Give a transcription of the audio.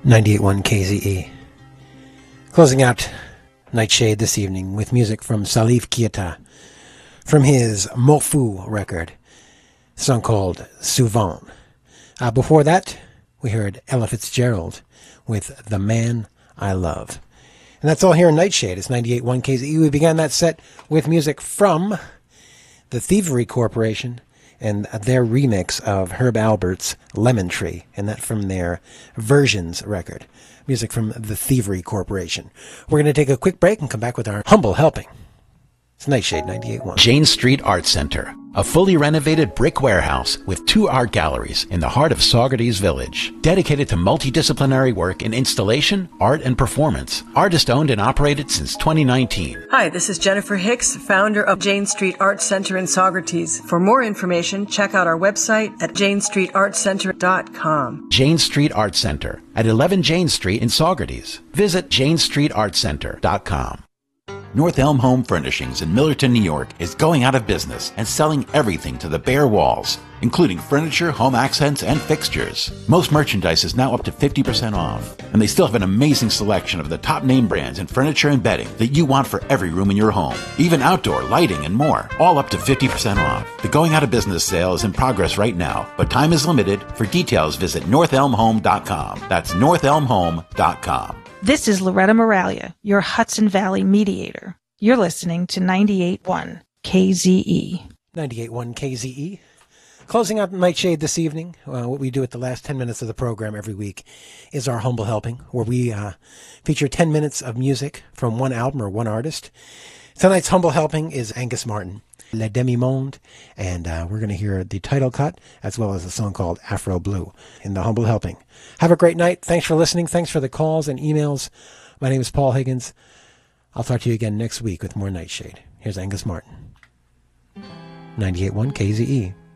98.1 KZE. Closing out Nightshade this evening with music from Salif Keita from his Mofu record, a song called Souvent. Before that, we heard Ella Fitzgerald with The Man I Love. And that's all here in Nightshade. It's 98.1 KZE. We began that set with music from the Thievery Corporation and their remix of Herb Alpert's Lemon Tree, and that from their Versions record. Music from the Thievery Corporation. We're going to take a quick break and come back with our humble helping. It's Nightshade 98.1. Jane Street Art Center, a fully renovated brick warehouse with 2 art galleries in the heart of Saugerties Village. Dedicated to multidisciplinary work in installation, art, and performance. Artist-owned and operated since 2019. Hi, this is Jennifer Hicks, founder of Jane Street Art Center in Saugerties. For more information, check out our website at janestreetartcenter.com. Jane Street Art Center at 11 Jane Street in Saugerties. Visit janestreetartcenter.com. North Elm Home Furnishings in Millerton, New York is going out of business and selling everything to the bare walls, including furniture, home accents, and fixtures. Most merchandise is now up to 50% off, and they still have an amazing selection of the top name brands in furniture and bedding that you want for every room in your home, even outdoor lighting and more, all up to 50% off. The going out of business sale is in progress right now, but time is limited. For details, visit northelmhome.com. That's northelmhome.com. This is Loretta Moralia, your Hudson Valley mediator. You're listening to 98.1 KZE. 98.1 KZE. Closing out Nightshade this evening, what we do at the last 10 minutes of the program every week is our Humble Helping, where we feature 10 minutes of music from one album or one artist. Tonight's Humble Helping is Angus Martin, Le Demi-Monde, and we're going to hear the title cut as well as a song called Afro Blue in the Humble Helping. Have a great night. Thanks for listening. Thanks for the calls and emails. My name is Paul Higgins. I'll talk to you again next week with more Nightshade. Here's Angus Martin. 98.1 KZE.